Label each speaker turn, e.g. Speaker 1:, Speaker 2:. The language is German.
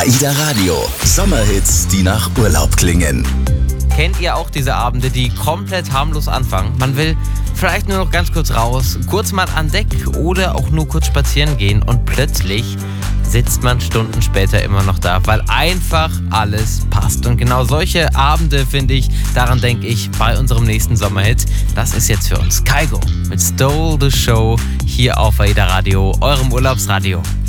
Speaker 1: AIDA Radio. Sommerhits, die nach Urlaub klingen.
Speaker 2: Kennt ihr auch diese Abende, die komplett harmlos anfangen? Man will vielleicht nur noch ganz kurz raus, kurz mal an Deck oder auch nur kurz spazieren gehen und plötzlich sitzt man Stunden später immer noch da, weil einfach alles passt. Und genau solche Abende, finde ich, daran denke ich bei unserem nächsten Sommerhit. Das ist jetzt für uns Kygo mit Stole the Show hier auf AIDA Radio, eurem Urlaubsradio.